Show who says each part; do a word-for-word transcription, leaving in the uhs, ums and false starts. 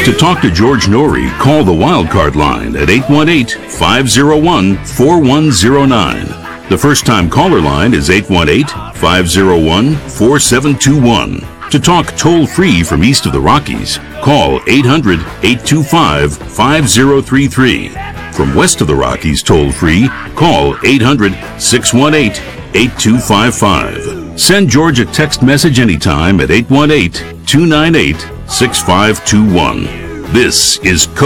Speaker 1: To talk to George Norrie, call the Wildcard line at eight one eight, five oh one, four one oh nine. The first-time caller line is eight one eight, five oh one, four seven two one. To talk toll-free from east of the Rockies, call eight hundred, eight two five, five oh three three. From west of the Rockies toll-free, call eight hundred, six one eight, eight two five five. Send George a text message anytime at eight one eight, two nine eight, six five two one. This is